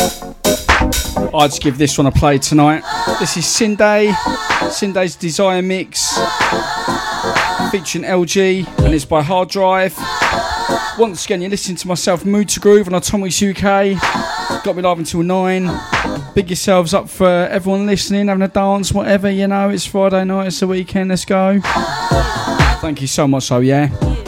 I'd give this one a play tonight. This is Sinday's Desire Mix featuring LG, and it's by Hard Drive. Once again, you're listening to myself, Mood to Groove, on Atomics UK. Got me live until 9. Big yourselves up for everyone listening, having a dance, whatever, you know. It's Friday night, it's the weekend, let's go. Thank you so much, so yeah.